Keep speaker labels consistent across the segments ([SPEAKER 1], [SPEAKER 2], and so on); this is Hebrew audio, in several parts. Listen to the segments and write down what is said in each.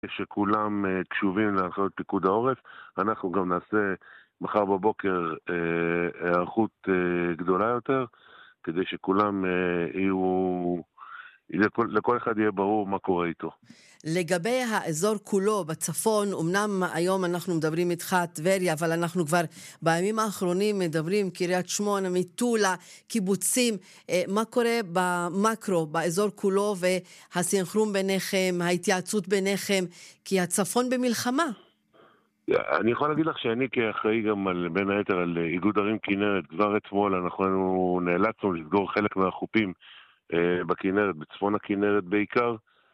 [SPEAKER 1] שכולם קשובים להנחיות פיקוד העורף. אנחנו גם נעשה מחר בבוקר הערכות גדולה יותר, כדי שכולם לכל אחד יהיה ברור מה קורה איתו.
[SPEAKER 2] לגבי האזור כולו בצפון, אמנם היום אנחנו מדברים איתך טבריה, אבל אנחנו כבר בימים האחרונים מדברים קריית שמונה, מטולה, קיבוצים, מה קורה במקרו, באזור כולו, והסינכרון ביניכם, ההתייעצות ביניכם, כי הצפון במלחמה.
[SPEAKER 1] אני יכול להגיד לך שאני כאחראי גם בין היתר על איגוד ערים כנרת, כבר אתמול אנחנו נאלצנו לסגור חלק מהחופים בכנרת, בצפון הכנרת בעיקר,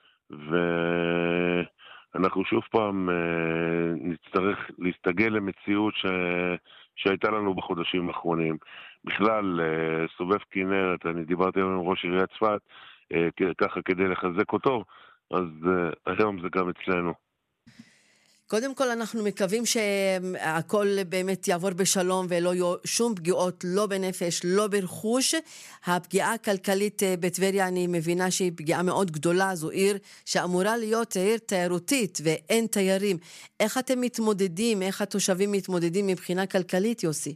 [SPEAKER 1] ואנחנו שוב פעם נצטרך להסתגל למציאות שהייתה לנו בחודשים האחרונים. בכלל, סובב כנרת, אני דיברתי עם ראש עיריית צפת, ככה כדי לחזק אותו, אז היום זה גם אצלנו.
[SPEAKER 2] קודם כל אנחנו מקווים שהכל באמת יעבור בשלום ולא יהיו שום פגיעות, לא בנפש, לא ברכוש. הפגיעה הכלכלית בטבריה, אני מבינה שהיא פגיעה מאוד גדולה, זו עיר שאמורה להיות עיר תיירותית ואין תיירים. איך אתם מתמודדים, איך התושבים מתמודדים מבחינה כלכלית, יוסי?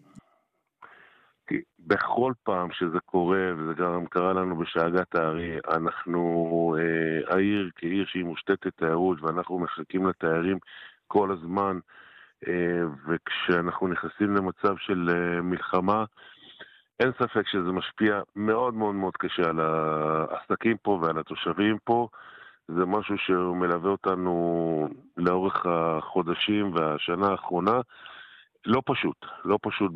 [SPEAKER 1] בכל פעם שזה קורה, וזה גם קרה לנו בשאגת הארי, אנחנו, העיר כעיר שהיא מושתתת תיירות, ואנחנו מחכים לתיירים כל הזמן, וכשאנחנו נכנסים למצב של מלחמה, אין ספק שזה משפיע מאוד מאוד מאוד קשה על העסקים פה ועל התושבים פה. זה משהו שמלווה אותנו לאורך החודשים והשנה האחרונה. לא פשוט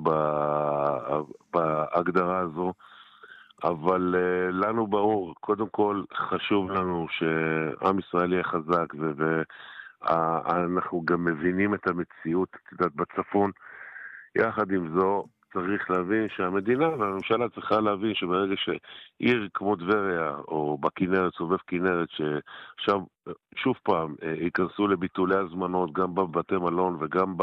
[SPEAKER 1] בהגדרה הזו, אבל לנו ברור, קודם כל חשוב לנו שעם ישראל יהיה חזק, ואנחנו גם מבינים את המציאות בצפון. יחד עם זו צריך להבין שהמדינה והממשלה צריכה להבין שברגע שעיר כמו טבריה או בכנרת, סובב כנרת, שעכשיו שוב פעם ייכנסו לביטולי הזמנות גם בבתי מלון וגם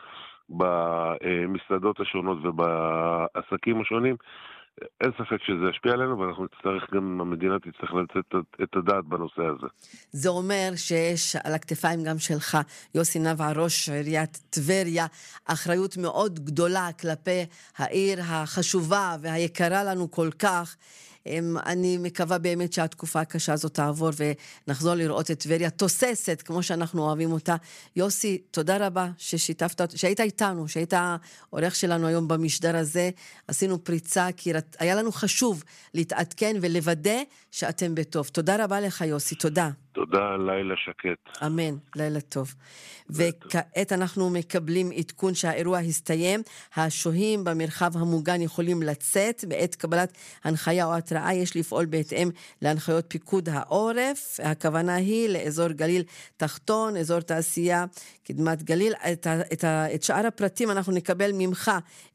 [SPEAKER 1] במסעדות השונות ובעסקים השונים, אין ספק שזה ישפיע עלינו, ואנחנו נצטרך גם, המדינה תצטרך לתת את הדעת בנושא הזה.
[SPEAKER 2] זה אומר שיש על הכתפיים גם שלך, יוסי נבע, ראש עיריית טבריה, אחריות מאוד גדולה כלפי העיר החשובה והיקרה לנו כל כך. אני מקווה באמת שהתקופה הקשה הזאת תעבור ונחזור לראות את טבריה תוססת כמו שאנחנו אוהבים אותה. יוסי, תודה רבה שהיית איתנו, שהיית עורך שלנו היום במשדר הזה. עשינו פריצה כי היה לנו חשוב להתעדכן ולוודא שאתם בטוב. תודה רבה לך יוסי, תודה.
[SPEAKER 1] תודה, לילה שקט.
[SPEAKER 2] אמן, לילה טוב. וכעת אנחנו מקבלים עדכון שהאירוע הסתיים. השוהים במרחב המוגן יכולים לצאת בעת קבלת הנחיה או התראה. יש לפעול בהתאם להנחיות פיקוד העורף. הכוונה היא לאזור גליל תחתון, אזור תעשייה, קדמת גליל. את שאר הפרטים אנחנו נקבל ממך.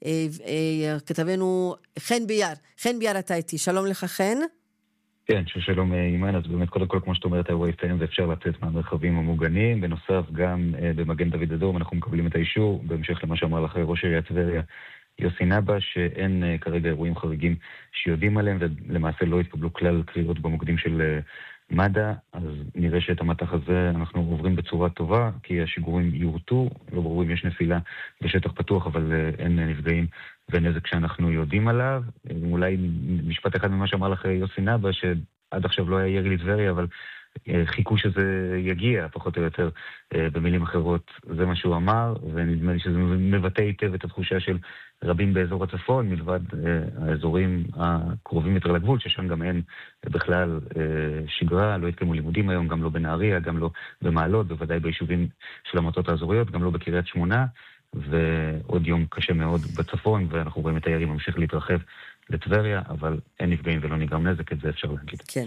[SPEAKER 2] כתבנו חן ביאר. חן ביאר אתה איתי. שלום לך חן.
[SPEAKER 3] כן, שלום אימן, אז באמת קודם כל כמו שאת אומרת האירוע הסתיים ואפשר לצאת מהמרחבים המוגנים, בנוסף גם במגן דוד אדום אנחנו מקבלים את האישור, בהמשך למה שאמר לך ראש עיריית טבריה יוסי נבע, שאין כרגע אירועים חריגים שיודעים עליהם ולמעשה לא התקבלו כלל קריאות במוקדים של מד"א, אז נראה שאת המתח הזה אנחנו עוברים בצורה טובה, כי השיגורים יורטו, לא ברור אם יש נפילה בשטח פתוח, אבל אין נפגעים ונזק שאנחנו יודעים עליו. אולי משפט אחד ממה שאמר לך יוסי נבע, שעד עכשיו לא היה ירי לטבריה, אבל חיכו שזה יגיע, פחות או יותר, במילים אחרות, זה מה שהוא אמר, ונדמה לי שזה מבטא היטב את התחושה של רבים באזור הצפון, מלבד האזורים הקרובים יותר לגבול, ששם גם אין בכלל שגרה, לא התקיימו לימודים היום, גם לא בנהריה, גם לא במעלות, בוודאי ביישובים של המועצות האזוריות, גם לא בקריית שמונה, ועוד יום קשה מאוד בצפון, ואנחנו רואים את הירי ממשיך להתרחב לטבריה, אבל אין נפגעים ולא נגרם נזק, את זה אפשר להגיד.
[SPEAKER 2] כן,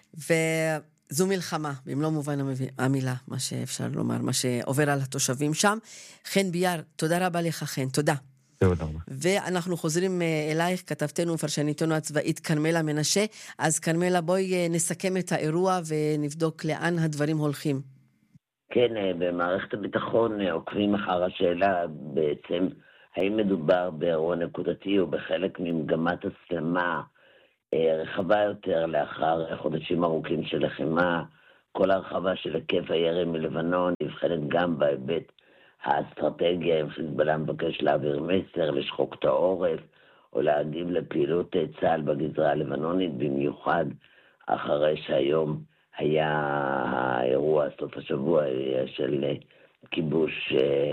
[SPEAKER 2] זו מלחמה, במלוא מובן המילה, מה שאפשר לומר, מה שעובר על התושבים שם. חן ביאר, תודה רבה לך חן, תודה.
[SPEAKER 3] תודה רבה.
[SPEAKER 2] ואנחנו חוזרים אלייך, כתבתנו ופרשניתנו הצבאית קרמלה מנשה. אז קרמלה, בואי נסכם את האירוע ונבדוק לאן הדברים הולכים.
[SPEAKER 4] כן, במערכת הביטחון עוקבים אחר השאלה בעצם, האם מדובר באירוע נקודתי או בחלק ממגמת הסלמה רחבה יותר לאחר חודשים ארוכים של לחימה, כל הרחבה של היקף הירי מלבנון נבחנת גם בהיבט האסטרטגיה, אם חיזבאללה מבקש להעביר מסר, לשחוק את העורף, או להגיב לפעילות צה"ל בגזרה הלבנונית, במיוחד אחרי שהיום היה האירוע, סוף השבוע, של כיבוש,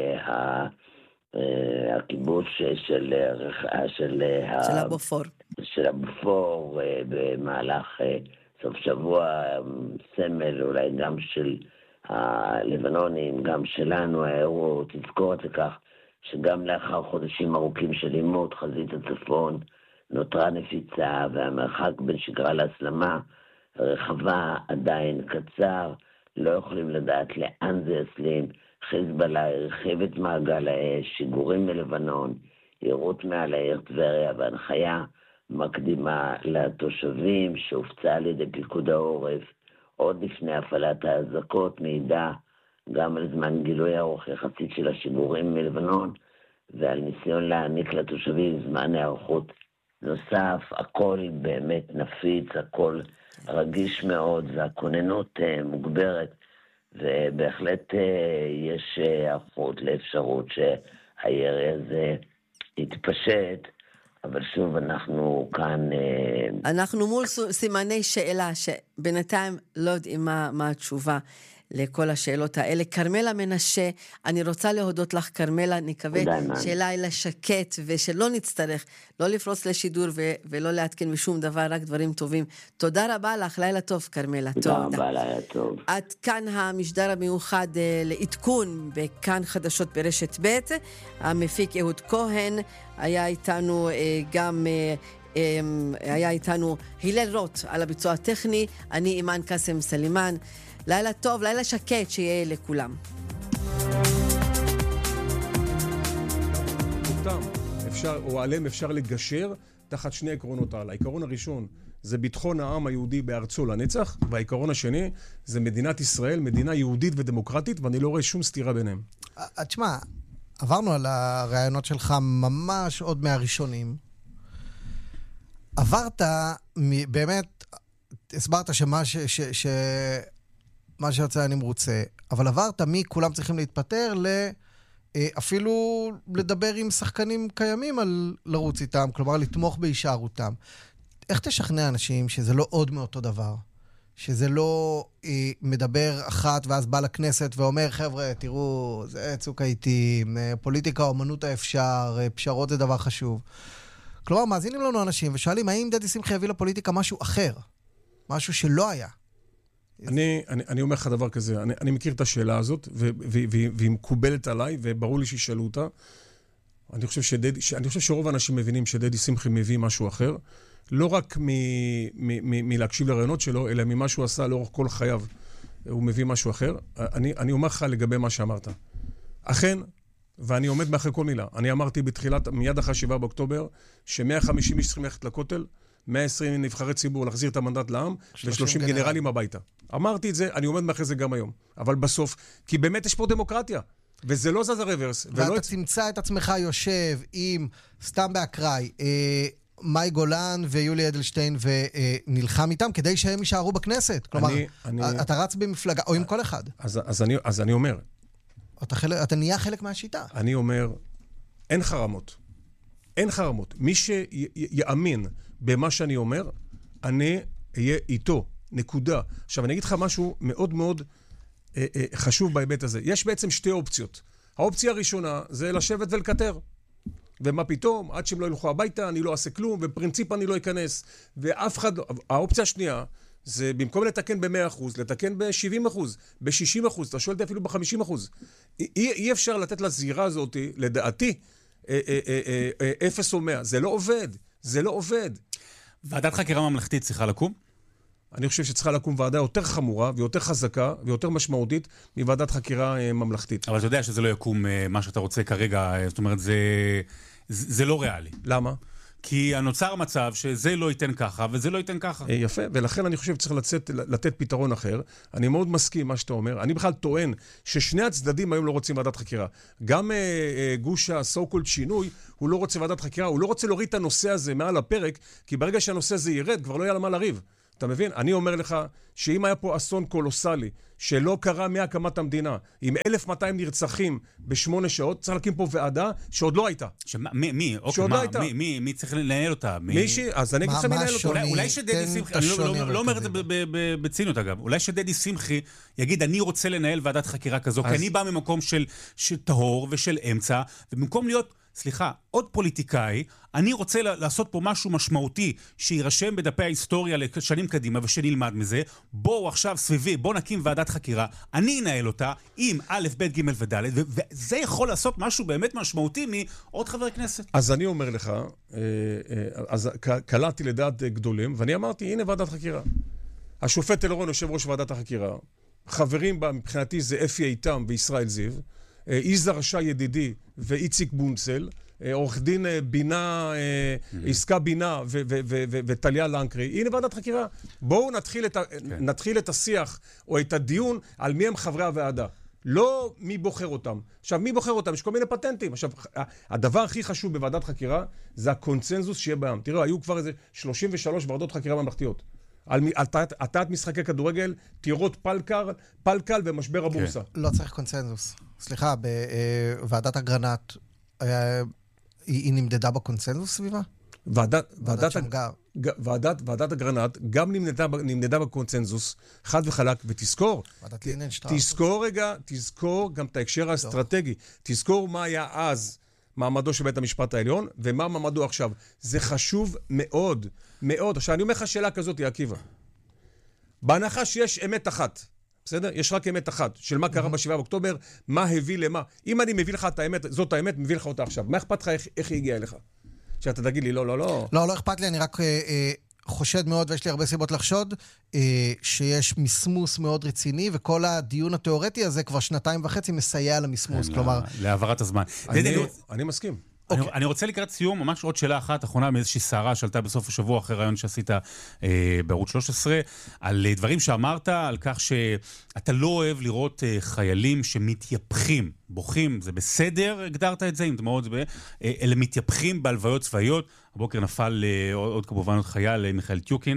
[SPEAKER 4] הכיבוש של
[SPEAKER 2] הבופור.
[SPEAKER 4] של הבופור במהלך סוף שבוע, סמל אולי גם של הלבנונים, גם שלנו, האירוע תזכורת לכך שגם לאחר חודשים ארוכים של לימוד, חזית הצפון נותרה נפיצה, והמרחק בין שגרה להסלמה רחבה עדיין קצר, לא יכולים לדעת לאן זה יסלים. חיזבאללה הרחיב את מעגל האש, שיגורים מלבנון, יירוט מעל העיר טבריה, והנחיה מקדימה לתושבים שהופצה על ידי פיקוד העורף עוד לפני הפעלת האזעקות, מעידה גם על זמן גילוי ארוך יחסית של השיגורים מלבנון, ועל ניסיון להעניק לתושבים זמן הערכות נוסף. הכל באמת נפיץ, הכל רגיש מאוד, והכוננות מוגברת, ובהחלט יש הערכות לאפשרות שהירי הזה יתפשט, אבל שוב אנחנו כאן...
[SPEAKER 2] אנחנו מול סימני שאלה שבינתיים לא יודעים מה התשובה לכל השאלות האלה. קרמלה מנשה, אני רוצה להודות לך קרמלה, נקווה שלילה שקט ושלא נצטרך לא לפרוץ לשידור ולא להתקן משום דבר, רק דברים טובים. תודה רבה לך, לילה טוב קרמלה.
[SPEAKER 4] תודה רבה, לילה טוב.
[SPEAKER 2] עד כאן המשדר המיוחד לעדכון בכאן חדשות ברשת ב'. המפיק אהוד כהן, היה איתנו גם... היה איתנו הילל רוט על הביצוע הטכני, אני אימן קסם סלימן. לילה טוב, לילה שקט שיהיה לכולם.
[SPEAKER 5] או עליהם אפשר לגשר תחת שני עקרונות על. העיקרון הראשון זה ביטחון העם היהודי בארצו לנצח, והעיקרון השני זה מדינת ישראל, מדינה יהודית ודמוקרטית, ואני לא רואה שום סתירה ביניהם.
[SPEAKER 6] תשמע, עברנו על הרעיונות שלך ממש עוד מהראשונים. עברת, באמת, הסברת מה שיוצא אני מרוצה, אבל עברת כולם צריכים להתפטר אפילו לדבר עם שחקנים קיימים על לרוץ איתם, כלומר לתמוך בהישארותם. איך תשכנע אנשים שזה לא עוד מאותו דבר? שזה לא מדבר אחת ואז בא לכנסת ואומר, חבר'ה, תראו, זה צוק העיתים, פוליטיקה, אומנות האפשר, פשרות זה דבר חשוב. כלומר, מאזינים לנו אנשים ושואלים, האם דדי שמחי הביא לפוליטיקה משהו אחר? משהו שלא היה?
[SPEAKER 5] אני אומר לך דבר כזה, אני מכיר את השאלה הזאת, והיא מקובלת עליי, וברור לי שישאלו אותה. אני חושב שרוב האנשים מבינים שדדי שמחי מביא משהו אחר, לא רק מלהקשיב לרעיונות שלו, אלא ממה שהוא עשה לאורך כל חייו, הוא מביא משהו אחר. אני אומר לך לגבי מה שאמרת. אכן, ואני עומד מאחרי כל מילה, אני אמרתי מיד אחרי 7 באוקטובר, ש150 איש צריכים ללכת לכותל, 120 נבחרי ציבור להחזיר את המנדט לעם, ו30 גנרלים הביתה. אמרתי את זה, אני עומד מאחרי זה גם היום. אבל בסוף, כי באמת יש פה דמוקרטיה, וזה לא זז הרוורס.
[SPEAKER 6] ואתה תמצא את עצמך יושב עם, סתם באקראי, מאי גולן ויולי אדלשטיין, ונלחם איתם כדי שהם יישארו בכנסת. כלומר, אתה רץ במפלגה, או עם כל אחד.
[SPEAKER 5] אז אני אומר.
[SPEAKER 6] אתה נהיה חלק מהשיטה.
[SPEAKER 5] אני אומר, אין חרמות. אין חרמות. מי שיאמין במה שאני אומר, אני אהיה איתו. נקודה. עכשיו, אני אגיד לך משהו מאוד מאוד חשוב בהיבט הזה. יש בעצם שתי אופציות. האופציה הראשונה זה לשבת ולקטר. ומה פתאום? עד שהם לא ילכו הביתה, אני לא אעשה כלום, ובפרינציפ אני לא אכנס. ואף אחד לא... האופציה השנייה, זה במקום לתקן ב100%, לתקן ב70%, ב60%, אתה שואל אותי אפילו ב50%. אי אפשר לתת לזירה הזאת, לדעתי, 0 או 100. זה לא עובד. זה לא עובד.
[SPEAKER 7] ועדת חקירה ממלכתית צריכה לקום?
[SPEAKER 5] אני חושב שצריכה לקום ועדה יותר חמורה ויותר חזקה ויותר משמעותית מוועדת חקירה ממלכתית.
[SPEAKER 7] אבל אתה יודע שזה לא יקום מה שאתה רוצה כרגע, זאת אומרת, זה לא ריאלי.
[SPEAKER 5] למה?
[SPEAKER 7] כי הנוצר מצב שזה לא ייתן ככה וזה לא ייתן ככה.
[SPEAKER 5] יפה, ולכן אני חושב שצריך לתת פתרון אחר. אני מאוד מסכים מה שאתה אומר. אני בכלל טוען ששני הצדדים היום לא רוצים ועדת חקירה. גם גוש הסו-קולד שינוי, הוא לא רוצה ועדת חקירה, הוא לא רוצה להוריד את הנושא הזה מעל הפרק, כי ברגע שהנושא הזה ירד, כבר לא יהיה למה לריב. אתה מבין? אני אומר לך שאם היה פה אסון קולוסלי, שלא קרה מהקמת המדינה, עם 1,200 נרצחים ב8 שעות, צריך להקים פה ועדה שעוד לא הייתה.
[SPEAKER 7] מי?
[SPEAKER 5] שעוד לא הייתה.
[SPEAKER 7] מי צריך לנהל אותה?
[SPEAKER 5] מישהי? אז אני אגיד לך מי לנהל אותה.
[SPEAKER 7] אולי שדדי שמחי, אני לא אומר את זה בציניות אגב, אולי שדדי שמחי יגיד, אני רוצה לנהל ועדת חקירה כזו, כי אני בא ממקום של טהור ושל אמצע, ובמקום להיות... סליחה, עוד פוליטיקאי, אני רוצה לעשות פה משהו משמעותי שירשם בדפי ההיסטוריה לשנים קדימה ושנלמד מזה. בואו עכשיו סביבי, בואו נקים ועדת חקירה, אני אנהל אותה עם א', ב', ג' וד', וזה יכול לעשות משהו באמת משמעותי מעוד חבר כנסת.
[SPEAKER 5] אז אני אומר לך, אז קלעתי לדעת גדולים, ואני אמרתי, הנה ועדת חקירה. השופט אלרון, יושב ראש ועדת החקירה, חברים בה מבחינתי זה אפי איתם וישראל זיו, יזהר שי ידידי ואיציק בונצל, עורך דין בינה, עסקה בינה וטליה לנקרי. הנה ועדת חקירה. בואו נתחיל את השיח או את הדיון על מי הם חברי הוועדה. לא מי בוחר אותם. עכשיו, מי בוחר אותם? יש כל מיני פטנטים. עכשיו, הדבר הכי חשוב בוועדת חקירה זה הקונצנזוס שיהיה בעם. תראו, היו כבר איזה 33 ועדות חקירה ממלכתיות. על הטעת משחקי כדורגל, טירות פלקל ומשבר הבורסה.
[SPEAKER 6] לא צריך קונצנזוס. סליחה, בוועדת אגרנט, היא נמדדה בקונצנזוס סביבה?
[SPEAKER 5] ועדת אגרנט גם נמדדה בקונצנזוס, חד וחלק, ותזכור, תזכור גם את ההקשר האסטרטגי, תזכור מה היה אז מעמדו של בית המשפט העליון, ומה מעמדו עכשיו. זה חשוב מאוד, מאוד. עכשיו, אני אומר לך שאלה כזאת, עקיבא. בהנחה שיש אמת אחת, בסדר? יש רק אמת אחת, של מה קרה ב7 באוקטובר, מה הביא למה. אם אני מביא לך את האמת, זאת האמת, מביא לך אותה עכשיו. מה אכפת לך איך היא הגיעה אליך? שאתה תגיד לי, לא.
[SPEAKER 6] לא אכפת לי, אני רק חושד מאוד, ויש לי הרבה סיבות לחשוד, שיש מסמוס מאוד רציני, וכל הדיון התיאורטי הזה כבר 2.5 מסייע למסמוס, כלומר...
[SPEAKER 7] להעברת הזמן.
[SPEAKER 5] אני מסכים.
[SPEAKER 7] אני רוצה לקראת סיום, ממש עוד שאלה אחת, אחרונה מאיזושהי סערה שעלתה בסוף השבוע אחרי רעיון שעשית בערוץ 13, על דברים שאמרת, על כך שאתה לא אוהב לראות חיילים שמתייפחים, בוכים, זה בסדר, הגדרת את זה עם דמעות, אלה מתייפחים בהלוויות צבאיות. הבוקר נפל עוד כמובן עוד חייל, מיכאל טיוקין.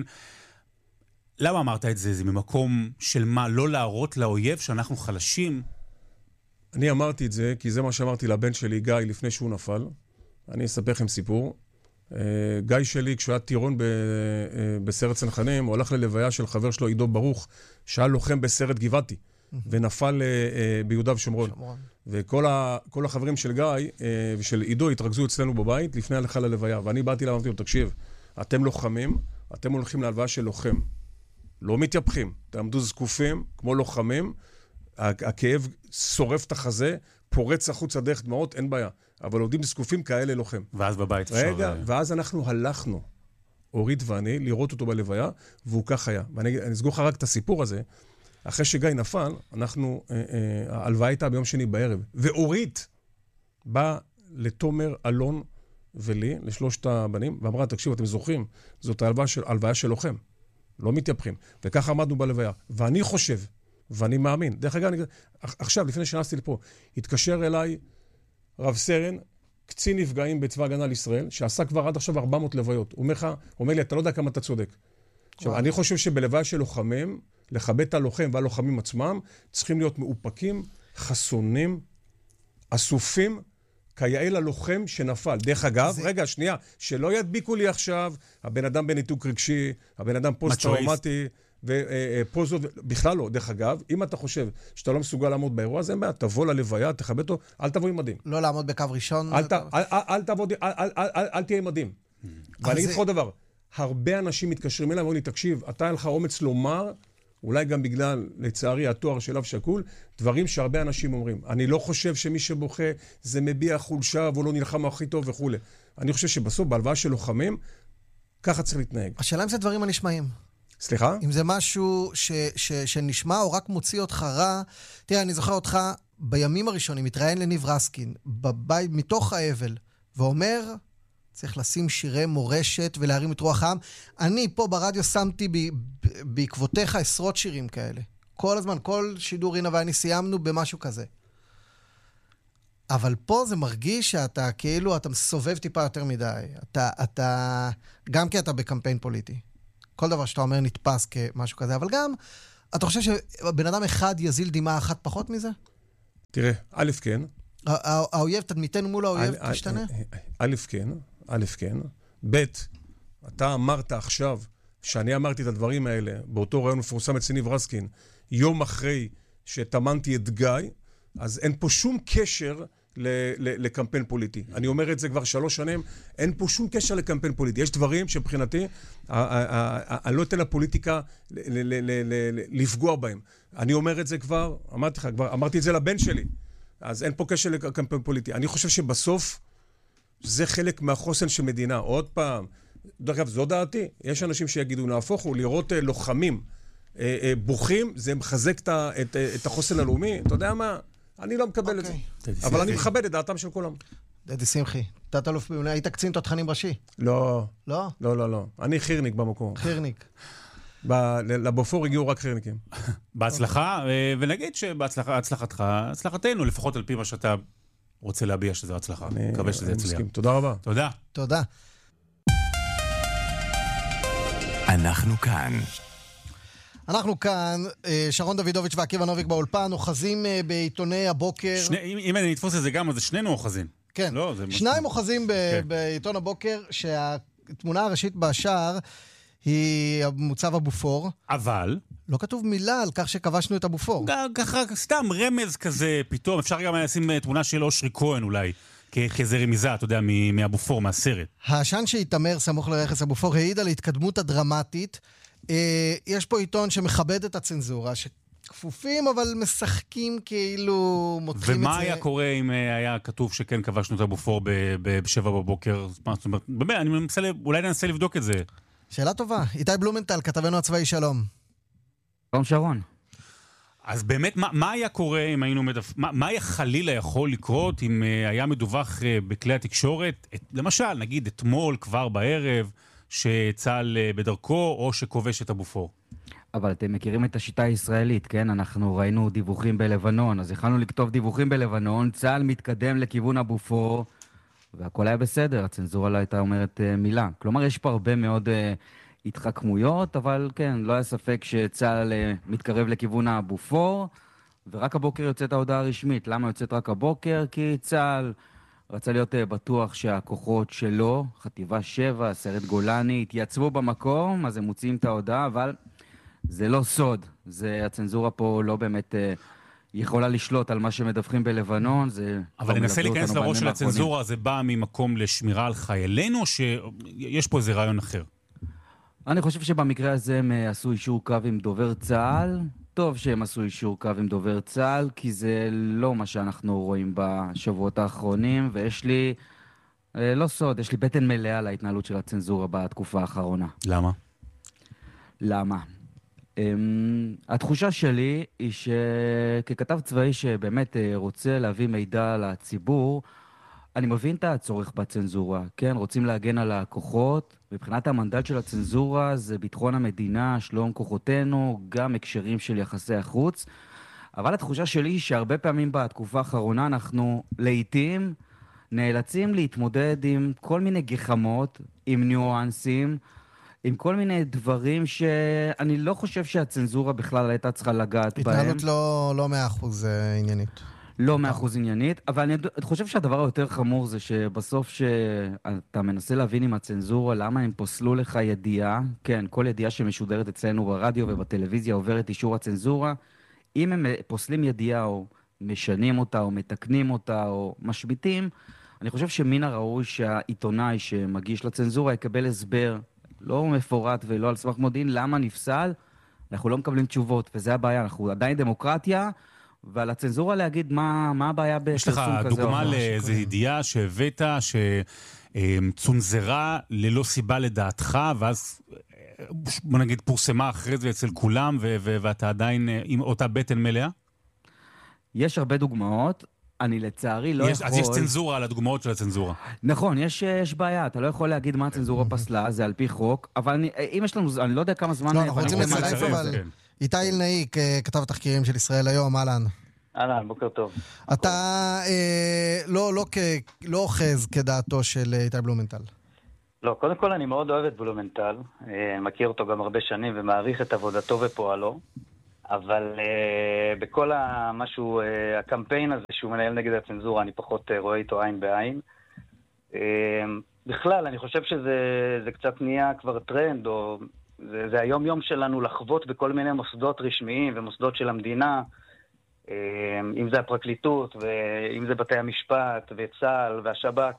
[SPEAKER 7] למה אמרת את זה? זה ממקום של מה? לא להראות לאויב שאנחנו חלשים?
[SPEAKER 5] אני אמרתי את זה, כי זה מה שאמרתי לבן שלי, גיא, לפני שהוא נפל. אני אספר לכם סיפור. גיא שלי, כשהוא היה טירון בסרט צנחנים, הוא הלך ללוויה של חבר שלו, עידו ברוך, שהיה לוחם בסרט גבעתי, ונפל ביהודה ושומרון. וכל החברים של גיא ושל עידו התרכזו אצלנו בבית, לפני הלכה ללוויה. ואני באתי לה, אמרתי לו, תקשיב, אתם לוחמים, אתם הולכים להלוויה של לוחם. לא מתייפחים, תעמדו זקופים, כמו לוחמים, הכאב שורף את החזה, פורץ החוץ הדרך דמעות, אין בעיה. אבל עובדים זקופים כאלה לוחם.
[SPEAKER 7] ואז בבית אפשר...
[SPEAKER 5] רגע, ואז אנחנו הלכנו, אורית ואני, לראות אותו בלוויה, והוא כך היה. ואני אסגור לך רק את הסיפור הזה. אחרי שגיא נפל, ההלוויה הייתה ביום שני בערב. ואורית באה לתומר, אלון ולי, לשלושת הבנים, ואמרה, תקשיב, אתם זוכרים, זאת ההלוויה של לוחם. לא מתייפחים. וככה עמדנו בלוויה. ואני חושב, ואני מאמין. דרך אגב, עכשיו, לפני שנכנסתי לפה, התקשר אליי רב סרן, קצין נפגעים בצבא הגנה לישראל, שעשה כבר עד עכשיו 400 לוויות. הוא אומר לי, אתה לא יודע כמה אתה צודק. עכשיו, אני חושב שבלוויה של לוחמים, לכבד את הלוחם והלוחמים עצמם, צריכים להיות מאופקים, חסונים, אסופים, כיאה ללוחם שנפל. דרך אגב, רגע, שנייה, שלא ידביקו לי עכשיו, הבן אדם בניתוק רגשי, הבן אדם פוסט-טראומטי, ופוזות, בכלל לא. דרך אגב, אם אתה חושב שאתה לא מסוגל לעמוד באירוע הזה, תבוא ללוויה, תכבד אותו, אל תבוא עם מדים.
[SPEAKER 6] לא לעמוד בקו ראשון.
[SPEAKER 5] אל תהיה עם מדים. ואני אגיד לך עוד דבר, הרבה אנשים מתקשרים אליי, ואומרים לי, תקשיב, אתה היה לך אומץ לומר, אולי גם בגלל, לצערי, התואר של אב שקול, דברים שהרבה אנשים אומרים. אני לא חושב שמי שבוכה זה מביע חולשה, והוא לא נלחם הכי טוב וכו'. אני חושב שבסוף, בהלוויה של לוחמים, ככה צריך להתנהג.
[SPEAKER 6] השאלה אם זה דברים הנשמעים.
[SPEAKER 5] סליחה?
[SPEAKER 6] אם זה משהו שנשמע או רק מוציא אותך רע, תראה, אני זוכר אותך בימים הראשונים, מתראיין לניב רסקין, בבית מתוך האבל, ואומר, צריך לשים שירי מורשת ולהרים את רוח העם. אני פה ברדיו שמתי בעקבותיך עשרות שירים כאלה. כל הזמן, כל שידור רינה ואני סיימנו במשהו כזה. אבל פה זה מרגיש שאתה כאילו, אתה מסובב טיפה יותר מדי. אתה גם כי אתה בקמפיין פוליטי. כל דבר שאתה אומר נתפס כמשהו כזה, אבל גם, אתה חושב שבן אדם אחד יזיל דמעה אחת פחות מזה?
[SPEAKER 5] תראה, א' כן.
[SPEAKER 6] האויב, תדמיתנו מול האויב, תשתנה?
[SPEAKER 5] א' כן. ב', אתה אמרת עכשיו, שאני אמרתי את הדברים האלה, באותו רעיון מפורסם אצל ניב רסקין, יום אחרי שתמנתי את גיא, אז אין פה שום קשר לקמפיין פוליטי. אני אומר את זה כבר 3 שנים, אין פה שום קשר לקמפיין פוליטי. יש דברים שמבחינתי, אני לא אתן לפוליטיקה לפגוע בהם. אני אומר את זה כבר, אמרתי את זה לבן שלי, אז אין פה קשר לקמפיין פוליטי. אני חושב שבסוף זה חלק מהחוסן של מדינה. עוד פעם, דרך אגב, זו דעתי. יש אנשים שיגידו, נהפוך הוא לראות לוחמים בוכים, זה מחזק את החוסן הלאומי. אתה יודע מה? אני לא מקבל את זה. אבל אני מכבד את דעתם של כולם.
[SPEAKER 6] דדי שמחי, תת-אלוף במילואים, היית קצין תותחנים ראשי?
[SPEAKER 5] לא.
[SPEAKER 6] לא?
[SPEAKER 5] לא. אני חירניק במקום.
[SPEAKER 6] חירניק.
[SPEAKER 5] לבופור הגיעו רק חירניקים.
[SPEAKER 7] בהצלחה, ונגיד שבהצלחתך, הצלחתנו, לפחות על פי מה שאתה רוצה להביע שזה הצלחה. אני מקווה שזה יצליח.
[SPEAKER 5] תודה רבה.
[SPEAKER 6] תודה. אנחנו כאן, שרון דוידוביץ' ועקיבא נוביק באולפן, אוחזים בעיתוני הבוקר.
[SPEAKER 7] אם אני נתפוס את זה גם, אז זה שנינו אוחזים.
[SPEAKER 6] כן, שניים אוחזים בעיתון הבוקר, שהתמונה הראשית בשער היא מוצב הבופור.
[SPEAKER 7] אבל?
[SPEAKER 6] לא כתוב מילה על כך שכבשנו את הבופור.
[SPEAKER 7] ככה, סתם רמז כזה פתאום. אפשר גם לשים תמונה של אושרי כהן אולי, כאיזה רמיזה, אתה יודע, מהבופור, מהסרט.
[SPEAKER 6] העשן שהתאמר סמוך לרכס הבופור העיד על ההתקדמות הדרמטית. יש פה עיתון שמכבד את הצנזורה, שכפופים אבל משחקים כאילו מותחים את זה.
[SPEAKER 7] ומה היה קורה אם היה כתוב שכן כבשנו את הבופור ב-7 בבוקר? באמת, אולי ננסה לבדוק את זה.
[SPEAKER 6] שאלה טובה. איתי בלומנטל, כתבנו הצבאי, שלום.
[SPEAKER 8] שלום שרון.
[SPEAKER 7] אז באמת, מה היה קורה אם היינו מה היה חלילה יכול לקרות אם היה מדווח בכלי התקשורת, למשל, נגיד אתמול כבר בערב, שצהל בדרכו או שכובש את הבופור?
[SPEAKER 8] אבל אתם מכירים את השיטה הישראלית, כן? אנחנו ראינו דיווחים בלבנון, אז יכלנו לכתוב דיווחים בלבנון, צהל מתקדם לכיוון הבופור, והכל היה בסדר, הצנזורה לא הייתה אומרת מילה. כלומר, יש פה הרבה מאוד התחכמויות, אבל כן, לא היה ספק שצהל מתקרב לכיוון הבופור, ורק הבוקר יוצאת ההודעה הרשמית. למה יוצאת רק הבוקר? כי צהל רצה להיות בטוח שהכוחות שלו, חטיבה 7, סיירת גולני, התייצבו במקום, אז הם מוציאים את ההודעה, אבל זה לא סוד. הצנזורה פה לא באמת יכולה לשלוט על מה שמדווחים בלבנון.
[SPEAKER 7] אבל ננסה להיכנס לראש של הצנזורה, זה בא ממקום לשמירה על חיילינו, או שיש פה איזה רעיון אחר?
[SPEAKER 8] אני חושב שבמקרה הזה הם עשו אישור קו עם דובר צה"ל. טוב שהם עשו אישור קו עם דובר צה"ל, כי זה לא מה שאנחנו רואים בשבועות האחרונים, ויש לי, לא סוד, יש לי בטן מלאה על ההתנהלות של הצנזורה בתקופה האחרונה. למה? התחושה שלי היא שככתב צבאי שבאמת רוצה להביא מידע לציבור, אני מבין את הצורך בצנזורה, כן? רוצים להגן על הכוחות. מבחינת המנדט של הצנזורה זה ביטחון המדינה, שלום כוחותינו, גם הקשרים של יחסי החוץ. אבל התחושה שלי היא שהרבה פעמים בתקופה האחרונה אנחנו לעתים נאלצים להתמודד עם כל מיני גחמות, עם ניואנסים, עם כל מיני דברים שאני לא חושב שהצנזורה בכלל הייתה צריכה לגעת בהם.
[SPEAKER 6] התנהלות לא 100% עניינית.
[SPEAKER 8] לא 100% עניינית, אבל אני חושב שהדבר היותר חמור זה שבסוף שאתה מנסה להבין עם הצנזורה למה הם פוסלו לך ידיעה, כן, כל ידיעה שמשודרת אצלנו ברדיו ובטלוויזיה עוברת אישור הצנזורה, אם הם פוסלים ידיעה או משנים אותה או מתקנים אותה או משביטים, אני חושב שמן הראוי שהעיתונאי שמגיש לצנזורה יקבל הסבר, לא מפורט ולא על סמך מודיעין, למה נפסל, אנחנו לא מקבלים תשובות, וזה הבעיה, אנחנו עדיין דמוקרטיה, ועל הצנזורה להגיד מה הבעיה בפרסום כזה.
[SPEAKER 7] יש לך דוגמה לאיזו ידיעה שהבאת, שצונזרה ללא סיבה לדעתך, ואז בוא נגיד פורסמה אחרי זה אצל כולם, ואתה עדיין עם אותה בטן מלאה?
[SPEAKER 8] יש הרבה דוגמאות. אני לצערי לא יכול...
[SPEAKER 7] אז יש צנזורה על הדוגמאות של הצנזורה.
[SPEAKER 8] נכון, יש בעיה. אתה לא יכול להגיד מה הצנזורה פסלה, זה על פי חוק, אבל אם יש לנו... אני לא יודע כמה זמן...
[SPEAKER 6] לא, אנחנו רוצים לצרף, אבל... איתי אלנאי, כתב התחקירים של ישראל היום, אהלן.
[SPEAKER 9] אהלן, בוקר טוב.
[SPEAKER 6] אתה לא אוחז כדעתו של איתי בלומנטל.
[SPEAKER 9] לא, קודם כל אני מאוד אוהב את בלומנטל, מכיר אותו גם הרבה שנים ומעריך את עבודתו ופועלו, אבל בכל משהו, הקמפיין הזה שהוא מנהל נגד הצנזורה, אני פחות רואה איתו עין בעין. בכלל, אני חושב שזה קצת נהיה כבר טרנד, או זה היום-יום שלנו לחוות בכל מיני מוסדות רשמיים ומוסדות של המדינה, אם זה הפרקליטות, ואם זה בתי המשפט, וצה"ל והשב"כ.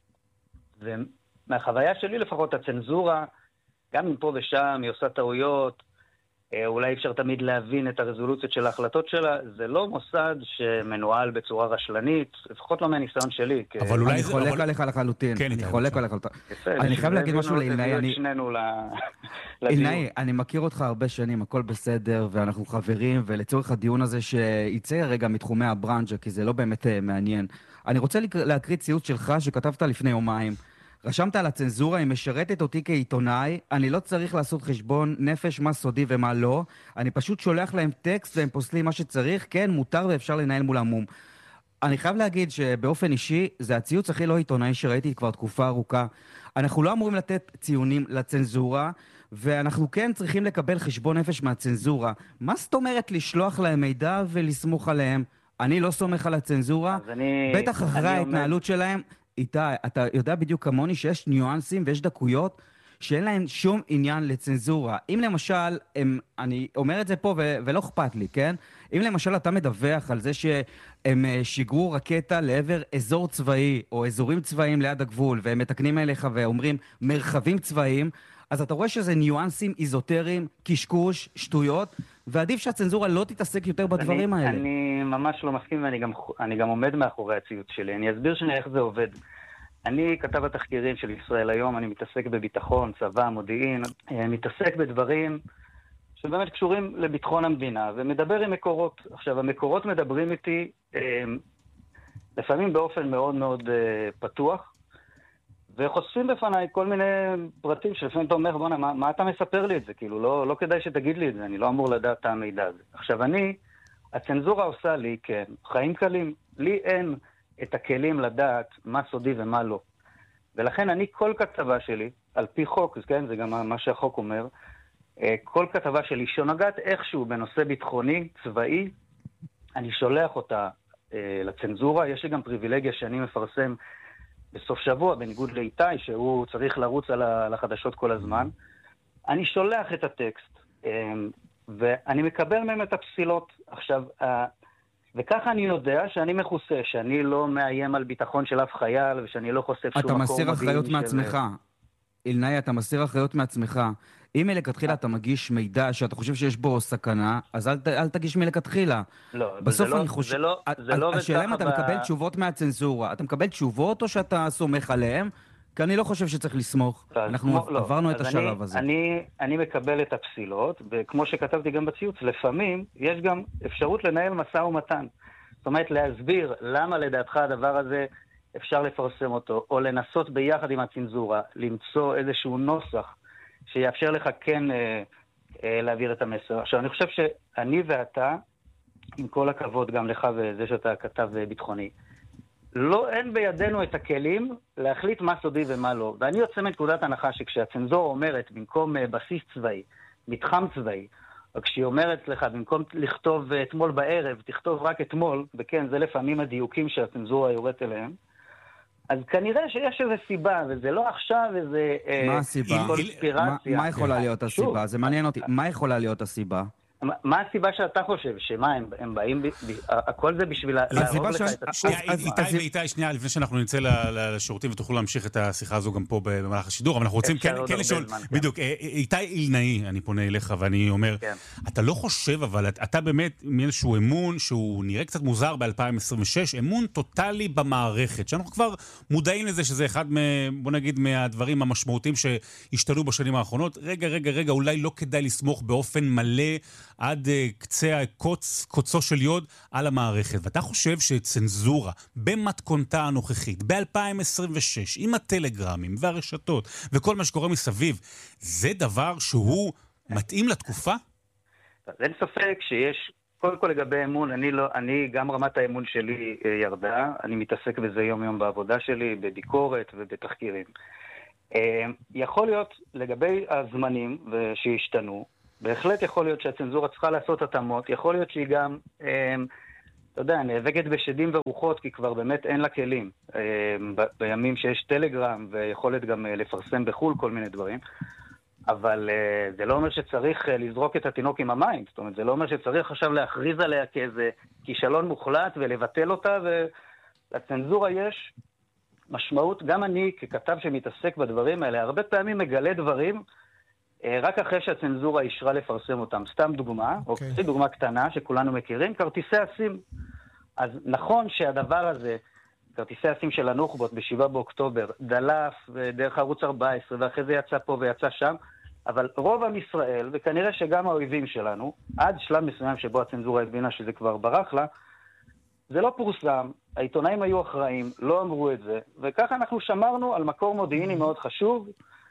[SPEAKER 9] ומהחוויה שלי לפחות, הצנזורה, גם אם פה ושם היא עושה טעויות, אולי אפשר תמיד להבין את הרזולוציות של ההחלטות שלה, זה לא מוסד שמנוהל בצורה רשלנית, לפחות לא מהניסיון שלי.
[SPEAKER 8] אבל אולי אני חולק עליך לחלוטין. אני חולק עליך לחלוטין. אני חייב להגיד משהו לאילנאי. אילנאי, אני מכיר אותך הרבה שנים, הכל בסדר, ואנחנו חברים, ולצורך הדיון הזה שיצא רגע מתחומי הברנז'ה, כי זה לא באמת מעניין. אני רוצה להקריא ציוץ שלך שכתבת לפני יומיים. רשמת על הצנזורה, היא משרתת אותי כעיתונאי, אני לא צריך לעשות חשבון נפש מה סודי ומה לא, אני פשוט שולח להם טקסט והם פוסלים מה שצריך, כן, מותר ואפשר לנהל מול המום. אני חייב להגיד שבאופן אישי, זה הציוץ הכי לא עיתונאי שראיתי כבר תקופה ארוכה. אנחנו לא אמורים לתת ציונים לצנזורה, ואנחנו כן צריכים לקבל חשבון נפש מהצנזורה. מה זאת אומרת לשלוח להם מידע ולסמוך עליהם? אני לא סומך על הצנזורה, בטח אחרי ההתנהלות שלהם. איתי, אתה יודע בדיוק כמוני שיש ניואנסים ויש דקויות שאין להן שום עניין לצנזורה. אם למשל, אני אומר את זה פה ולא אכפת לי, כן? אם למשל אתה מדווח על זה שהם שיגרו רקטה לעבר אזור צבאי או אזורים צבאיים ליד הגבול, והם מתקנים אליך ואומרים מרחבים צבאיים, אז אתה רואה שזה ניואנסים איזוטריים, קשקוש, שטויות, ועדיף שהצנזורה לא תתעסק יותר בדברים האלה.
[SPEAKER 9] אני ממש לא מסכים, ואני גם עומד מאחורי הציוץ שלי. אני אסביר שנייה איך זה עובד. אני כתב התחקירים של ישראל היום, אני מתעסק בביטחון, צבא, מודיעין, מתעסק בדברים שבאמת קשורים לביטחון המדינה, ומדבר עם מקורות. עכשיו, המקורות מדברים איתי לפעמים באופן מאוד מאוד פתוח, וחושפים בפניי כל מיני פרטים שלפעמים אתה אומר, בונה, מה אתה מספר לי את זה? כאילו, לא כדאי שתגיד לי את זה, אני לא אמור לדעת את המידע הזה. עכשיו, הצנזורה עושה לי, כן, חיים קלים. לי אין את הכלים לדעת מה סודי ומה לא. ולכן כל כתבה שלי, על פי חוק, כן, זה גם מה שהחוק אומר, כל כתבה שלי שנוגעת איכשהו בנושא ביטחוני, צבאי, אני שולח אותה לצנזורה. יש לי גם פריבילגיה שאני מפרסם בסוף שבוע, בניגוד לאיתי, שהוא צריך לרוץ על החדשות כל הזמן. אני שולח את הטקסט, ואני מקבל מהם את הפסילות. עכשיו, וככה אני יודע שאני מכוסה, שאני לא מאיים על ביטחון של אף חייל, ושאני לא חושף שום מקור
[SPEAKER 8] אתה מסיר אחריות מעצמך. אילנאי, אתה מסיר אחריות מעצמך. אם מלכתחילה אתה מגיש מידע שאתה חושב שיש בו סכנה, אז אל תגיש מלכתחילה.
[SPEAKER 9] לא,
[SPEAKER 8] בסוף אני חושב... השאלה אם אתה מקבל תשובות מהצנזורה. אתה מקבל תשובות או שאתה סומך עליהם? כי אני לא חושב שצצריך לסמוך. אנחנו עברנו את השלב הזה.
[SPEAKER 9] אני מקבל את הפסילות, וכמו שכתבתי גם בציוץ, לפעמים יש גם אפשרות לנהל משא ומתן. זאת אומרת, להסביר למה לדעתך הדבר הזה אפשר לפרסם אותו, או לנסות ביחד עם הצנזורה, למצוא איזשהו נוסח שיאפשר לך כן להעביר את המסר. עכשיו, אני חושב שאני ואתה, עם כל הכבוד גם לך וזה שאתה כתב ביטחוני, אין בידינו את הכלים להחליט מה סודי ומה לא. ואני יוצא מנקודת הנחה שכשהצנזורה אומרת, במקום בסיס צבאי, מתחם צבאי, או כשהיא אומרת לך, במקום לכתוב אתמול בערב, תכתוב רק אתמול, וכן, זה לפעמים הדיוקים שהצנזורה יורד אליהם, אז כנראה שיש איזו סיבה, וזה לא עכשיו איזה קונספירציה.
[SPEAKER 8] מה יכולה להיות הסיבה? זה מעניין אותי. מה יכולה להיות הסיבה?
[SPEAKER 9] מה הסיבה שאתה חושב? שמה, הם באים, הכל זה בשביל להרוג לך את התחום?
[SPEAKER 7] איתי, שנייה, לפני שאנחנו נצא לשירותים ותוכלו להמשיך את השיחה הזו גם פה במהלך השידור, אבל אנחנו רוצים כן לשאול, בדיוק, איתי אילנאי, אני פונה אליך ואני אומר, אתה לא חושב, אבל אתה באמת מאיזשהו אמון שהוא נראה קצת מוזר ב-2026, אמון טוטלי במערכת, שאנחנו כבר מודעים לזה שזה אחד, בוא נגיד, מהדברים המשמעותיים שהשתלו בשנים האחרונות. רגע, אולי לא כדאי לסמוך באופן מלא עד קצה קוצו של יוד על המערכת. ואתה חושב שצנזורה במתכונתה הנוכחית, ב-2026, עם הטלגרמים והרשתות וכל מה שקורה מסביב, זה דבר שהוא מתאים לתקופה?
[SPEAKER 9] אין ספק שיש, קודם כל לגבי אמון, אני גם רמת האמון שלי ירדה, אני מתעסק בזה יום יום בעבודה שלי, בביקורת ובתחקירים. יכול להיות לגבי הזמנים שהשתנו, בהחלט יכול להיות שהצנזורה צריכה לעשות התאמות, יכול להיות שהיא גם, אתה יודע, נאבקת בשדים ורוחות, כי כבר באמת אין לה כלים. בימים שיש טלגרם ויכולת גם לפרסם בחול כל מיני דברים, אבל זה לא אומר שצריך לזרוק את התינוק עם המים, זאת אומרת, זה לא אומר שצריך עכשיו להכריז עליה כאיזה כישלון מוחלט ולבטל אותה, ולצנזורה יש משמעות, גם אני ככתב שמתעסק בדברים האלה, הרבה פעמים מגלה דברים רק אחרי שהצנזורה אישרה לפרסם אותם. סתם דוגמה, או דוגמה קטנה שכולנו מכירים, כרטיסי הסים. אז נכון שהדבר הזה, כרטיסי הסים של הנוח'בות ב7 באוקטובר, דלף דרך ערוץ 14, ואחרי זה יצא פה ויצא שם, אבל רוב עם ישראל, וכנראה שגם האויבים שלנו, עד שלב מסוים שבו הצנזורה הבינה שזה כבר ברח לה, זה לא פורסם, העיתונאים היו אחראים, לא אמרו את זה, וככה אנחנו שמרנו על מקור מודיעיני מאוד חשוב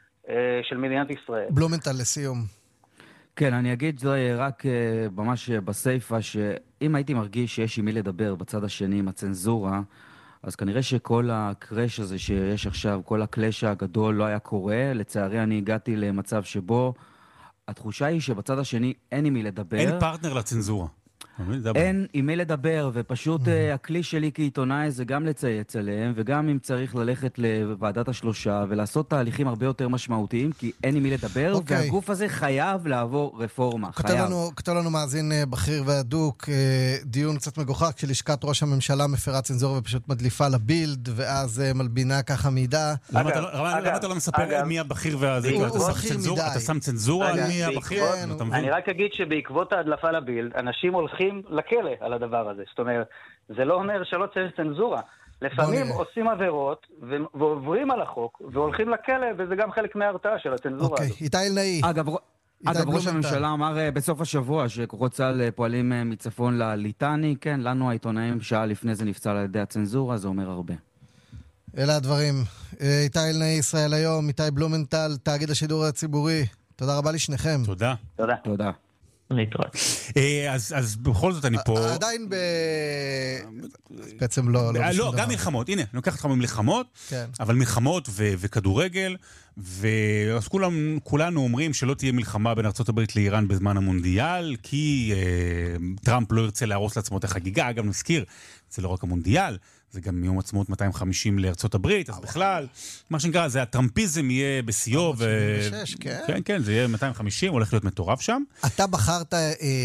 [SPEAKER 9] של מדינת ישראל.
[SPEAKER 6] בלומנטל לסיום.
[SPEAKER 8] כן, אני אגיד רק ממש בסייפה, שאם הייתי מרגיש שיש עם מי לדבר בצד השני עם הצנזורה, אז כנראה שכל הקרש הזה שיש עכשיו, כל הקלש הגדול לא היה קורה. לצערי אני הגעתי למצב שבו התחושה היא שבצד השני אין עם מי לדבר.
[SPEAKER 7] אין פרטנר לצנזורה.
[SPEAKER 8] אין עם מי לדבר, ופשוט הכלי שלי כעיתונאי זה גם לצייץ עליהם, וגם אם צריך ללכת לוועדת השלושה ולעשות תהליכים הרבה יותר משמעותיים, כי אין עם מי לדבר, והגוף הזה חייב לעבור רפורמה.
[SPEAKER 6] כתב לנו מאזין בכיר והדוק, דיון קצת מגוחך, כשלשכת ראש הממשלה מפרה צנזורה ופשוט מדליפה לבילד, ואז מלבינה ככה מידע.
[SPEAKER 7] למה אתה לא מספר מי הבכיר והדוק? אתה שם צנזורה על מי הבכיר?
[SPEAKER 9] אני רק אגיד שבעקבות ההדלפה לבילד, אנשים הולכים לכלא על הדבר הזה. זאת אומרת, זה לא אומר שלא צריך צנזורה. לפעמים עושים עבירות ועוברים על החוק והולכים לכלא, וזה גם חלק מההרתעה של הצנזורה הזאת.
[SPEAKER 6] איתי אלנאי.
[SPEAKER 8] אגב, ראש הממשלה אמר בסוף השבוע שכוחות צה"ל פועלים מצפון לליטני. כן, לנו העיתונאים שעה לפני זה נפצע על ידי הצנזורה, זה אומר הרבה.
[SPEAKER 6] אלה הדברים. איתי אלנאי, ישראל היום, איתי בלומנטל, תאגיד השידור הציבורי. תודה רבה לשניכם.
[SPEAKER 7] תודה.
[SPEAKER 8] תודה.
[SPEAKER 9] להתראות.
[SPEAKER 7] אז בכל זאת אני פה...
[SPEAKER 6] עדיין בעצם לא...
[SPEAKER 7] לא, גם מלחמות. הנה, אני לוקח אתך ממלחמות, אבל מלחמות וכדורגל, ואז כולנו אומרים שלא תהיה מלחמה בין ארצות הברית לאיראן בזמן המונדיאל, כי טראמפ לא ירצה להרוס לעצמו את החגיגה. אגב, נזכיר, זה לא רק המונדיאל, זה גם יום עצמאות 250 לארצות הברית, אז בכלל, מה שנקרא, זה הטראמפיזם יהיה בסיום.
[SPEAKER 6] 476, כן.
[SPEAKER 7] כן, זה יהיה 250, הולך להיות מטורף שם.
[SPEAKER 6] אתה בחרת,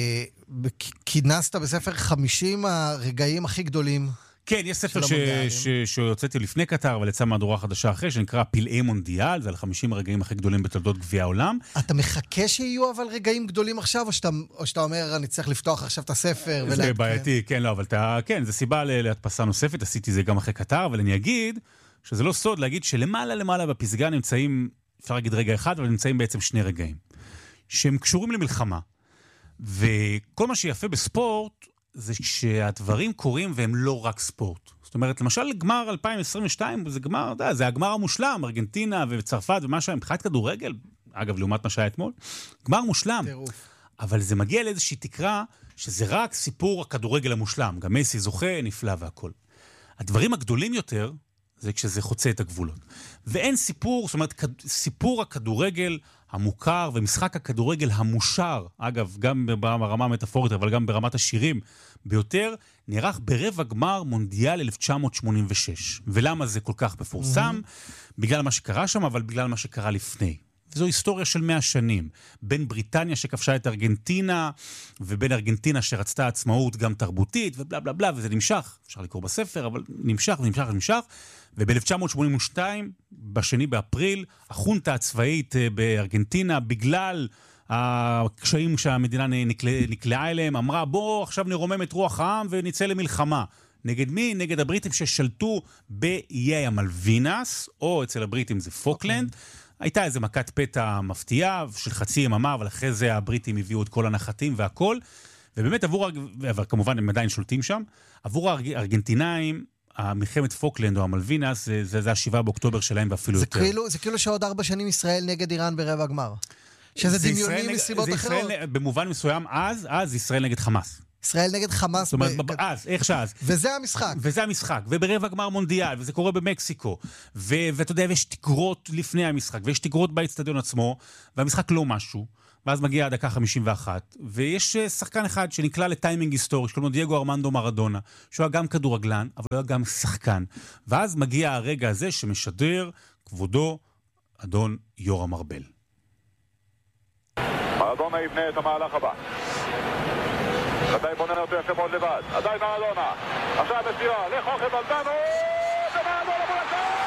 [SPEAKER 6] כינסת בספר 50 הרגעים הכי גדולים.
[SPEAKER 7] כן, יש ספר שהוצאתי לפני קטר, אבל יצא מהדורה חדשה אחרי, שנקרא פלאי מונדיאל, זה על 50 הרגעים הכי גדולים בתולדות גביע העולם.
[SPEAKER 6] אתה מחכה שיהיו אבל רגעים גדולים עכשיו, או שאתה אומר, אני צריך לפתוח עכשיו את הספר?
[SPEAKER 7] זה בעייתי, כן, לא, אבל כן, זה סיבה להדפסה נוספת, עשיתי זה גם אחרי קטר, אבל אני אגיד שזה לא סוד להגיד שלמעלה בפסגה נמצאים, אפשר להגיד רגע אחד, אבל נמצאים בעצם שני רגעים, שהם קשורים למלחמה. וכל מה שיפה בספורט, זה שהדברים קורים והם לא רק ספורט. זאת אומרת, למשל, גמר 2022, זה גמר, זה הגמר המושלם, ארגנטינה וצרפת ומה שהיה, מבחינת כדורגל, אגב, לעומת מה שהיה אתמול, גמר מושלם. אבל זה מגיע לאיזושהי תקרה, שזה רק סיפור הכדורגל המושלם. גם מסי זוכה, נפלא והכל. הדברים הגדולים יותר, זה כשזה חוצה את הגבולות. ואין סיפור, זאת אומרת, סיפור הכדורגל המוכר ומשחק הכדורגל המושר, אגב, גם ברמה המטאפורית, אבל גם ברמת השירים ביותר, נערך ברבע גמר מונדיאל 1986. ולמה זה כל כך מפורסם? בגלל מה שקרה שם, אבל בגלל מה שקרה לפני. וזו היסטוריה של 100 שנים. בין בריטניה שכבשה את ארגנטינה, ובין ארגנטינה שרצתה עצמאות גם תרבותית, ובלה בלה בלה, וזה נמשך. אפשר לקרוא בספר, אבל נמשך. וב-1982, בשני באפריל, החונטה הצבאית בארגנטינה, בגלל הקשיים שהמדינה נקלעה אליהם, אמרה, בוא עכשיו נרומם את רוח העם ונצא למלחמה. נגד מי? נגד הבריטים ששלטו באיי המלווינס, או אצל הבריטים זה פוקלנד. הייתה איזו מכת פתע מפתיעה של חצי יממה, אבל אחרי זה הבריטים הביאו את כל הנחתים והכל. ובאמת אבל כמובן הם עדיין שולטים שם, עבור הארגנטינאים, המלחמת פוקלנד או המלווינס, זה 7 באוקטובר שלהם ואפילו יותר.
[SPEAKER 6] זה כאילו שעוד 4 שנים ישראל נגד איראן ברבע גמר. שזה דמיוני מסיבות אחרות.
[SPEAKER 7] במובן מסוים, אז ישראל נגד חמאס.
[SPEAKER 6] ישראל נגד חמאס.
[SPEAKER 7] זאת אומרת, איך שאז.
[SPEAKER 6] וזה המשחק.
[SPEAKER 7] וזה המשחק, וברבע גמר מונדיאל, וזה קורה במקסיקו, ואתה יודע, ויש תגרות לפני המשחק, ויש תגרות באצטדיון עצמו, והמשחק לא משהו, ואז מגיע הדקה 51, ויש שחקן אחד שנקלע לטיימינג היסטורי, שקוראים לו דייגו ארמנדו מרדונה, שהוא היה גם כדורגלן, אבל הוא היה גם שחקן. ואז מגיע הרגע הזה שמשדר כבודו אדון יורם ארבל.
[SPEAKER 10] מרדונה יבנה את המהלך הבא. עדיין בונה אותו יפה מאוד לבד. עדיין מרדונה. עכשיו מסירה לחוכב אלדנו. ומרדונה מול השער!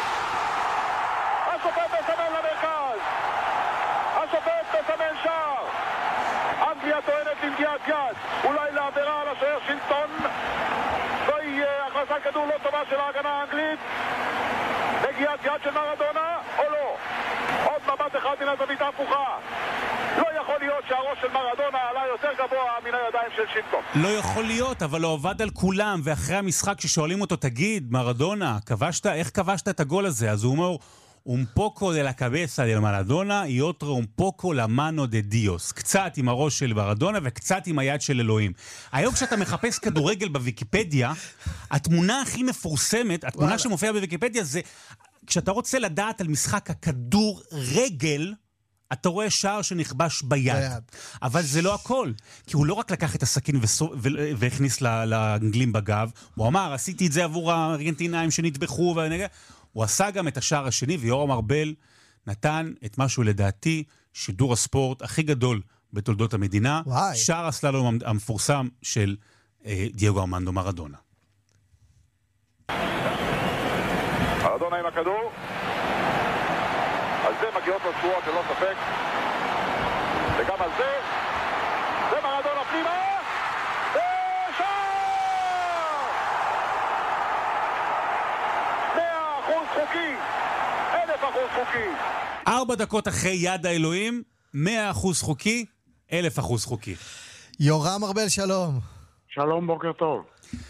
[SPEAKER 10] השופט מסמן למרכז. השופט מסמן שער. אנגליה טוענת לנגיעת יד. אולי לעבירה על השוער שילטון. זוהי הכנסת כדור לא טובה של ההגנה האנגלית. נגיעת יד של מרדונה או לא? עוד מבט אחד מן הזווית ההפוכה. לא יכול להיות שהראש של מרדונה עלה יותר גבוה מן הידיים של שילטון.
[SPEAKER 7] לא יכול להיות, אבל הוא עובד על כולם, ואחרי המשחק כששואלים אותו, תגיד, מרדונה, איך כבשת את הגול הזה? אז הוא אומר, un poco de la cabeza del Maradona y otro un poco la mano de Dios. קצת עם הראש של מרדונה וקצת עם היד של אלוהים. היום כשאתה מחפש כדורגל בוויקיפדיה, התמונה הכי מפורסמת, התמונה שמופיעה בוויקיפדיה זה, כשאתה רוצה לדעת על משחק הכדור רגל, אתה רואה שער שנכבש ביד. אבל זה לא הכל. כי הוא לא רק לקח את הסכין והכניס לאנגלים בגב, הוא אמר, עשיתי את זה עבור הארגנטינאים שנטבחו, הוא עשה גם את השער השני, ויורם ארבל נתן את משהו לדעתי, שידור הספורט הכי גדול בתולדות המדינה, שער הסללום המפורסם של דייגו ארמנדו מרדונה.
[SPEAKER 10] מרדונה עם הכדור. על זה מגיעות לצורות ללא ספק. וגם על זה. ומרדונה פנימה. ושער! 100% חוקי. 1000% חוקי.
[SPEAKER 7] 4 דקות אחרי יד האלוהים, 100% חוקי, 1000% חוקי.
[SPEAKER 6] יורם ארבל, שלום.
[SPEAKER 11] שלום, בוקר טוב.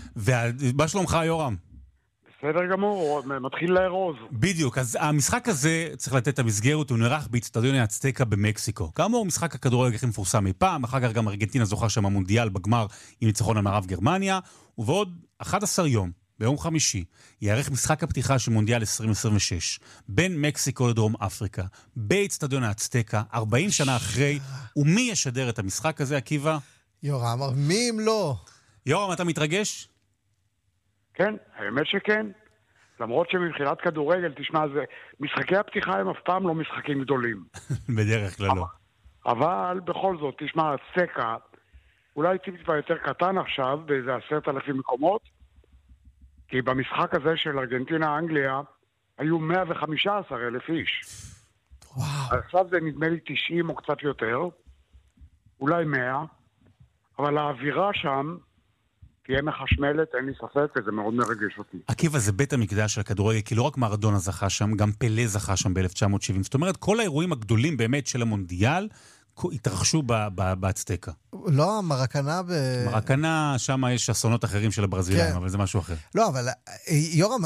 [SPEAKER 7] ומה שלומך, יורם?
[SPEAKER 11] בסדר גמור, מתחיל לארוז.
[SPEAKER 7] בדיוק, אז המשחק הזה, צריך לתת את המסגרת, הוא נערך באצטדיון האצטקה במקסיקו. כאמור, משחק הכדורגל הכי מפורסם אי פעם, אחר כך גם ארגנטינה זוכה שם המונדיאל בגמר עם ניצחון על מערב גרמניה, ובעוד 11 יום, ביום חמישי, יערך משחק הפתיחה של מונדיאל 2026, בין מקסיקו לדרום אפריקה, באצטדיון האצטקה, 40 שנה אחרי, ומי ישדר את המשחק הזה, עקיבא?
[SPEAKER 6] יורם, מי אם לא?
[SPEAKER 7] יורם, אתה מתרגש?
[SPEAKER 11] כן, האמת שכן. למרות שמבחינת כדורגל, תשמע, משחקי הפתיחה הם אף פעם לא משחקים גדולים.
[SPEAKER 7] בדרך כלל לא.
[SPEAKER 11] אבל בכל זאת, תשמע, האצטקה, אולי טיפה יותר קטן עכשיו, באיזה 10,000 מקומות, כי במשחק הזה של ארגנטינה-אנגליה, היו 115,000 איש. וואו. עכשיו זה נדמה לי 90 או קצת יותר, אולי 100, אבל האווירה שם תהיה מחשמלת, אין לי ספק, וזה מאוד מרגש אותי.
[SPEAKER 7] עקיבא, זה בית המקדש של הכדורגל, כי לא רק מרדונה זכה שם, גם פלה זכה שם ב-1970. זאת אומרת, כל האירועים הגדולים באמת של המונדיאל התרחשו באצטקה.
[SPEAKER 6] לא, מרקנה
[SPEAKER 7] מרקנה, שם יש אסונות אחרים של הברזילאים, אבל זה משהו אחר.
[SPEAKER 6] לא, אבל יורם,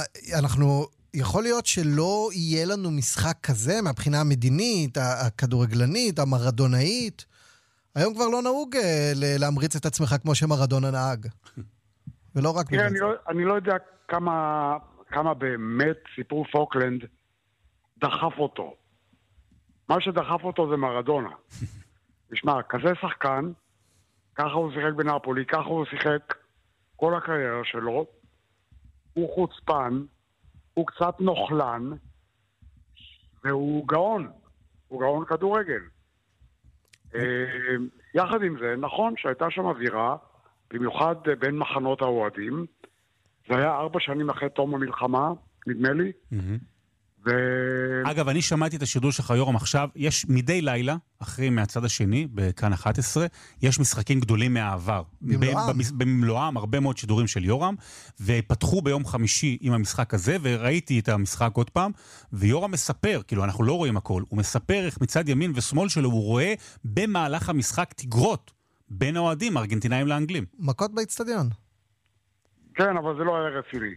[SPEAKER 6] יכול להיות שלא יהיה לנו משחק כזה מהבחינה המדינית, הכדורגלנית, המרדונאית. היום כבר לא נהוג להמריץ את עצמך כמו שמרדונה נהג. ולא רק בגלל זה.
[SPEAKER 11] אני לא יודע כמה באמת סיפור פוקלנד דחף אותו. מה שדחף אותו זה מרדונה. תשמע, כזה שחקן, ככה הוא שיחק בנאפולי, ככה הוא שיחק כל הקריירה שלו, הוא חוצפן, הוא קצת נוכלן, והוא גאון. הוא גאון כדורגל. יחד עם זה, נכון שהייתה שם אווירה, במיוחד בין מחנות האוהדים. זה היה 4 שנים אחרי תום המלחמה, נדמה לי.
[SPEAKER 7] אגב, אני שמעתי את השידור שלך, יורם, עכשיו, יש מדי לילה, אחרי מהצד השני, בכאן 11, יש משחקים גדולים מהעבר. במלואם, הרבה מאוד שידורים של יורם, ופתחו ביום חמישי עם המשחק הזה, וראיתי את המשחק עוד פעם, ויורם מספר, כאילו אנחנו לא רואים הכל, הוא מספר איך מצד ימין ושמאל שלו, הוא רואה במהלך המשחק תגרות בין האוהדים, הארגנטינאים לאנגלים.
[SPEAKER 6] מכות באצטדיון.
[SPEAKER 11] כן, אבל זה לא היה רציני.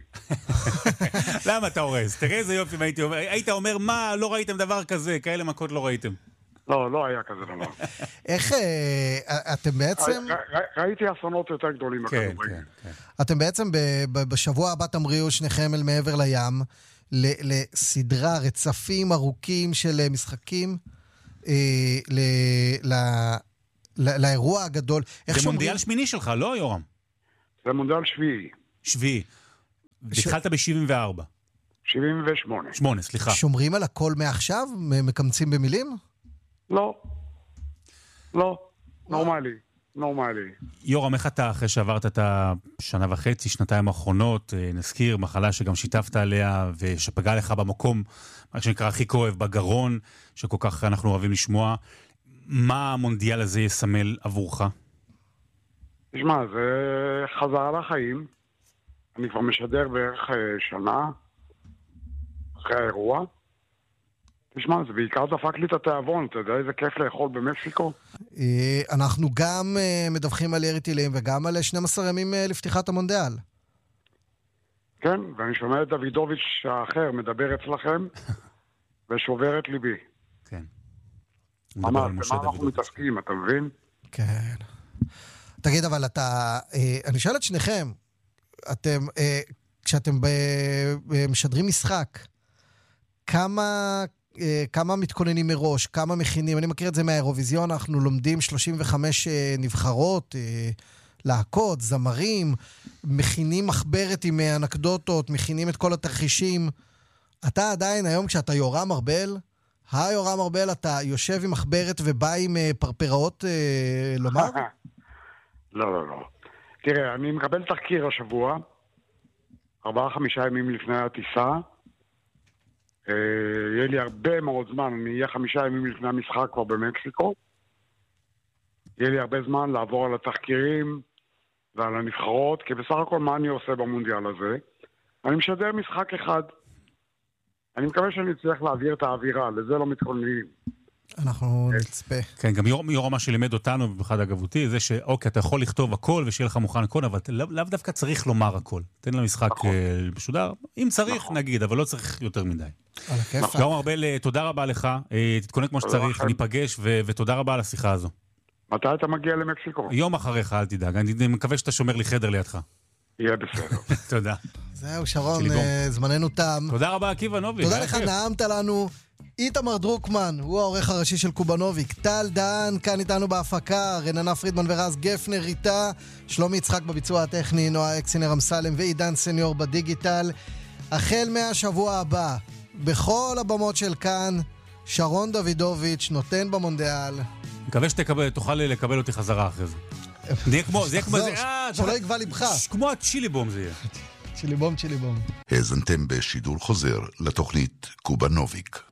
[SPEAKER 7] למה אתה הורס? תראה איזה יופי, היית אומר, מה, לא ראיתם דבר כזה, כאלה מכות לא ראיתם.
[SPEAKER 11] לא היה כזה דבר.
[SPEAKER 6] איך אתם בעצם...
[SPEAKER 11] ראיתי אסונות יותר גדולים בכדורגל.
[SPEAKER 6] אתם בעצם בשבוע הבא תמריאו שניכם אל מעבר לים, לסדרה, רצפים ארוכים של משחקים, לאירוע הגדול.
[SPEAKER 7] זה מונדיאל שמיני שלך, לא יורם?
[SPEAKER 11] זה מונדיאל שביעי.
[SPEAKER 7] שביעי. התחלת ב-74.
[SPEAKER 11] 78.
[SPEAKER 7] 8, סליחה.
[SPEAKER 6] שומרים על הכל מעכשיו? מקמצים במילים?
[SPEAKER 11] לא. נורמלי.
[SPEAKER 7] יורם, איך אתה אחרי שעברת את השנה וחצי, שנתיים האחרונות, נזכיר, מחלה שגם שיתפת עליה ושפגעה לך במקום, מה שנקרא הכי כואב, בגרון, שכל כך אנחנו אוהבים לשמוע. מה המונדיאל הזה יסמל עבורך?
[SPEAKER 11] תשמע, זה חזרה לחיים. אני כבר משדר בערך שנה אחרי האירוע. תשמע, זה בעיקר דפק לי את התיאבון, אתה יודע איזה כיף לאכול במקסיקו?
[SPEAKER 6] אנחנו גם מדווחים על ירי טילים וגם על 12 ימים לפתיחת המונדיאל.
[SPEAKER 11] כן, ואני שומע את דוידוביץ' האחר מדבר אצלכם ושובר את ליבי.
[SPEAKER 7] כן.
[SPEAKER 11] במה אנחנו מתעסקים, אתה מבין?
[SPEAKER 6] כן. תגיד, אבל אני שואל את שניכם, כשאתם משדרים משחק, כמה מתכוננים מראש, כמה מכינים? אני מכיר את זה מהאירוויזיון, אנחנו לומדים 35 נבחרות, להקות, זמרים, מכינים מחברת עם אנקדוטות, מכינים את כל התרחישים. אתה עדיין היום כשאתה יורם ארבל, יורם ארבל, אתה יושב עם מחברת ובא עם פרפראות לומר?
[SPEAKER 11] לא. תראה, אני מקבל תחקיר השבוע, 4-5 ימים לפני הטיסה, יהיה לי הרבה מאוד זמן, אני אהיה 5 ימים לפני המשחק כבר במקסיקו, יהיה לי הרבה זמן לעבור על התחקירים ועל הנבחרות, כי בסך הכל מה אני עושה במונדיאל הזה? אני משדר משחק אחד. אני מקווה שאני אצליח להעביר את האווירה, לזה לא מתכוננים.
[SPEAKER 6] אנחנו נצפה.
[SPEAKER 7] כן, גם יורם מה שלימד אותנו, במיוחד אגבותי, זה שאוקיי, אתה יכול לכתוב הכל ושיהיה לך מוכן הכל, אבל לאו דווקא צריך לומר הכל. תן למשחק בשודר, אם צריך נגיד, אבל לא צריך יותר מדי.
[SPEAKER 6] על הכיף.
[SPEAKER 7] יורם ארבל, תודה רבה לך, תתכונן כמו שצריך, ניפגש, ותודה רבה על השיחה הזו.
[SPEAKER 11] מתי אתה מגיע למקסיקו?
[SPEAKER 7] יום אחריך, אל תדאג, אני מקווה שאתה שומר לי חדר לידך.
[SPEAKER 11] יהיה בסדר.
[SPEAKER 7] תודה.
[SPEAKER 6] זהו, שרון, זמננו תם.
[SPEAKER 7] תודה רבה, עקיבא נוביק.
[SPEAKER 6] תודה לך, נעמת לנו. איתמר דרוקמן, הוא העורך הראשי של קובנוביק. טל דן, כאן איתנו בהפקה, רננה פרידמן ורז גפנר איתה, שלומי יצחק בביצוע הטכני, נועה אקסינר אמסלם ועידן סניור בדיגיטל. החל מהשבוע הבא, בכל הבמות של כאן, שרון דוידוביץ' נותן במונדיאל.
[SPEAKER 7] מקווה שתוכל לקבל אותי חזרה אחרי זה. זה יהיה כמו זה,
[SPEAKER 6] שלא יגבה לבך.
[SPEAKER 7] כמו הצ'יליבום זה יהיה.
[SPEAKER 6] צ'יליבום.
[SPEAKER 12] האזנתם בשידור חוזר לתוכנית קובנוביק.